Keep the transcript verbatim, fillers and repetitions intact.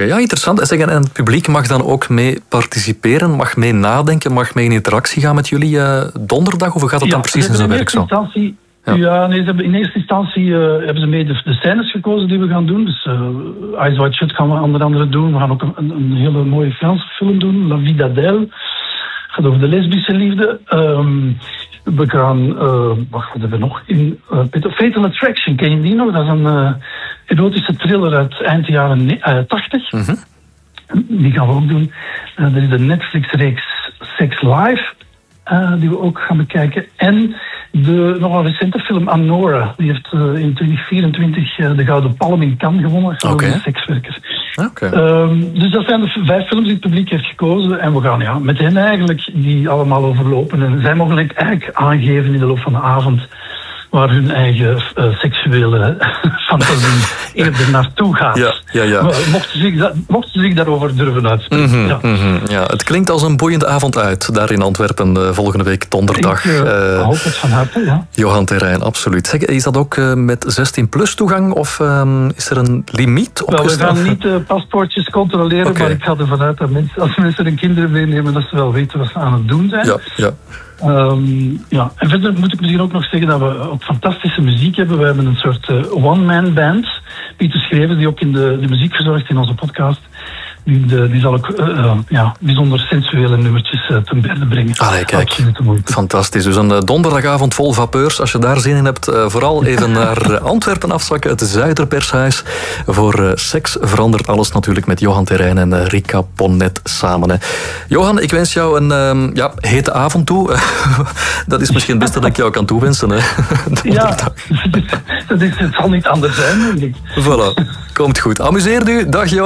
ja, interessant. En, zeggen, en het publiek mag dan ook mee participeren, mag mee nadenken, mag mee in interactie gaan met jullie uh, donderdag? Of gaat dat ja, dan precies in zijn werk zo? Ja, ja nee, ze hebben in eerste instantie uh, hebben ze mee de, de scènes gekozen die we gaan doen. Dus uh, Eyes Wide Shut gaan we onder andere doen. We gaan ook een, een hele mooie Franse film doen, La Vida d'elle. Het gaat over de lesbische liefde. Um, we gaan, uh, wacht, wat hebben we nog? In, uh, Fatal Attraction, ken je die nog? Dat is een uh, erotische thriller uit eind jaren tachtig. Uh, mm-hmm. Die gaan we ook doen. Uh, er is de Netflix-reeks Sex Live, uh, die we ook gaan bekijken. En de nogal recente film Anora, die heeft uh, in twintig vierentwintig uh, de Gouden Palm in Cannes gewonnen. Oké. Okay. Een sekswerker. Okay. Um, dus dat zijn de vijf films die het publiek heeft gekozen. En we gaan ja, met hen eigenlijk die allemaal overlopen. En zij mogen eigenlijk aangeven in de loop van de avond waar hun eigen uh, seksuele fantasie eerder naartoe gaat. Ja, ja, ja. Mochten ze zich, mochten ze zich daarover durven uitspreken. Mm-hmm, ja. Mm-hmm, ja. Het klinkt als een boeiende avond uit, daar in Antwerpen uh, volgende week donderdag. Ik uh, hoop het van harte, ja. Johan Terrein, absoluut. Zeg, is dat ook uh, met zestien plus toegang of um, is er een limiet opgesteld? Wel, we gaan niet uh, paspoortjes controleren, okay. Maar ik ga ervan uit dat mensen, als mensen hun kinderen meenemen, dat ze wel weten wat ze aan het doen zijn. Ja, ja. Um, ja. En verder moet ik misschien ook nog zeggen dat we ook fantastische muziek hebben. We hebben een soort uh, one-man band. Pieter Schreven, die ook in de, de muziek verzorgt in onze podcast. Die, de, die zal ook uh, uh, ja, bijzonder sensuele nummertjes uh, ten berde brengen. Allee, kijk. Fantastisch. Dus een uh, donderdagavond vol vapeurs. Als je daar zin in hebt, uh, vooral even naar uh, Antwerpen afzakken. Het Zuiderpershuis. Voor uh, Seks verandert alles natuurlijk met Johan Terrein en uh, Rika Ponnet samen. Hè. Johan, ik wens jou een um, ja, hete avond toe. Dat is misschien het beste dat ik jou kan toewensen. Hè. Ja, dat is, het zal niet anders zijn, denk ik. Voilà. Komt goed. Amuseer u. Dag Johan.